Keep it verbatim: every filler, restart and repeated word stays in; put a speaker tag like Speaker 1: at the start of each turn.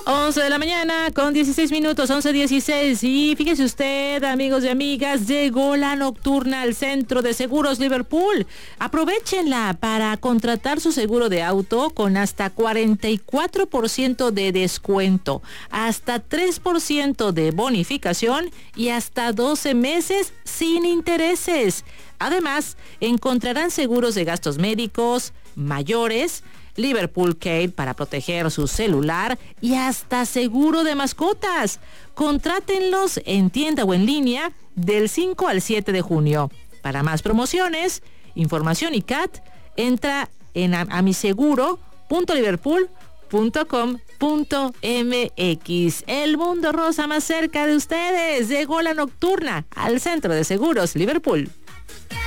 Speaker 1: once de la mañana con dieciséis minutos, once dieciséis. Y fíjese usted, amigos y amigas, llegó la nocturna al Centro de Seguros Liverpool. Aprovéchenla para contratar su seguro de auto con hasta cuarenta y cuatro por ciento de descuento, hasta tres por ciento de bonificación y hasta doce meses sin intereses. Además, encontrarán seguros de gastos médicos, mayores, Liverpool Care para proteger su celular y hasta seguro de mascotas. Contrátenlos en tienda o en línea del cinco al siete de junio. Para más promociones, información y C A T, entra en amiseguro punto liverpool punto com punto m x. El mundo rosa más cerca de ustedes. Llegó la nocturna al Centro de Seguros Liverpool.